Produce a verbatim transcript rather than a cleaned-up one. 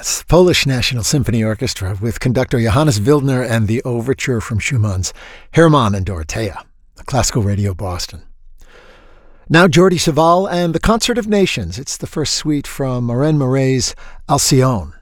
Yes, Polish National Symphony Orchestra with conductor Johannes Wildner and the overture from Schumann's Hermann and Dorothea, Classical Radio Boston. Now Jordi Savall and the Concert of Nations. It's the first suite from Maren Murray's Alcyone.